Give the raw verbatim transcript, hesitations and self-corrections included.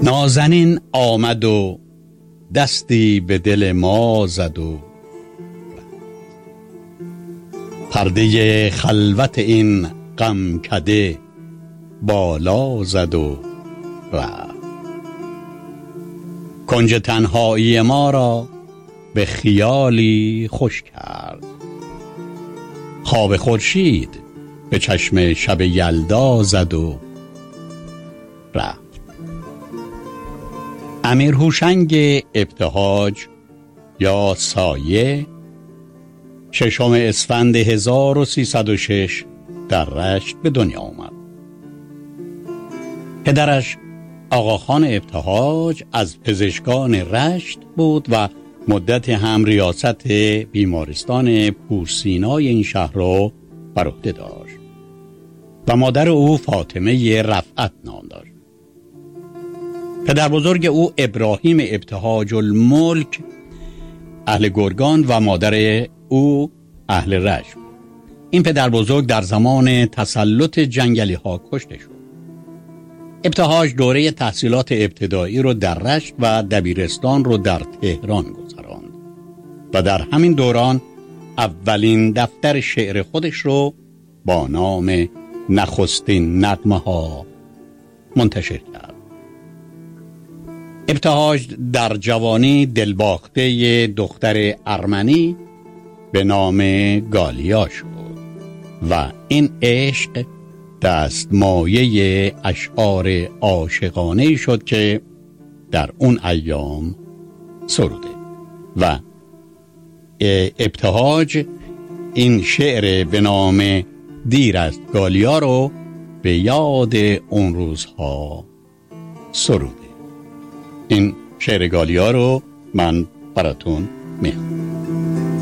نازنین آمد و دستی به دل ما زد و پرده خلوت این غمکده بالا زد و رفت. کنج تنهایی ما را به خیالی خوش کرد. خواب خورشید به چشم شب یلدا زد و رفت. امیر هوشنگ ابتهاج یا سایه ششم اسفند هزار و سیصد و شش در رشت به دنیا آمد. پدرش آقاخان ابتهاج از پزشکان رشت بود و مدت هم ریاست بیمارستان پورسینای این شهر را بر عهده داشت و مادر او فاطمه رفعت نام داشت. پدر بزرگ او ابراهیم ابتهاج الملک اهل گرگان و مادر او اهل رشت. این پدر بزرگ در زمان تسلط جنگلی ها کشته شد. ابتهاج دوره تحصیلات ابتدایی رو در رشت و دبیرستان رو در تهران گذراند و در همین دوران اولین دفتر شعر خودش رو با نام نخستین نغمه ها منتشر کرد. ابتهاج در جوانی دلباخته دختر ارمنی به نام گالیا شد و این عشق دستمایه اشعار عاشقانه‌ای شد که در اون ایام سروده و ابتهاج این شعر به نام دیر است گالیا رو به یاد اون روزها سروده. این شعر گالیا رو من براتون میخونم.